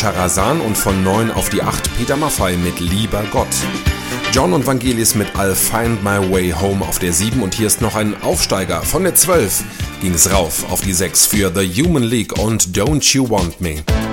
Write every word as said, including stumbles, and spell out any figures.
Charazan und von neun auf die acht Peter Maffay mit Lieber Gott. John und Vangelis mit I'll Find My Way Home auf der sieben und hier ist noch ein Aufsteiger. Von der zwölf ging es rauf auf die sechs für The Human League und Don't You Want Me.